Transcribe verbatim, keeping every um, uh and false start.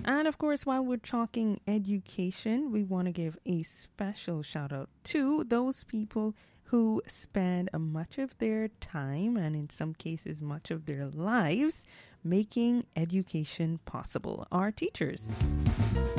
And of course, while we're talking education, we want to give a special shout out to those people who spend much of their time and in some cases much of their lives making education possible, our teachers.